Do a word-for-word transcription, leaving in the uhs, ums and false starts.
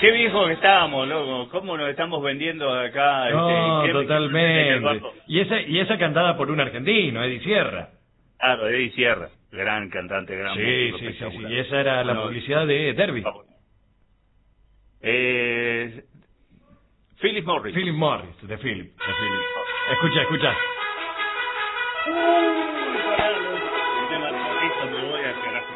Qué viejo que estábamos, loco. ¿Cómo nos estamos vendiendo acá? No, este, totalmente. Y esa, y esa cantada por un argentino, Eddie Sierra. Claro, Eddie Sierra. Gran cantante, gran Sí, músico, sí, sí, sí. espectacular. Y esa era la Bueno, publicidad de Derby. Eh, Philip Morris. Philip Morris, de Philip. De Philip. Escucha, escucha. Uh, pará, loco. Me voy a carajo.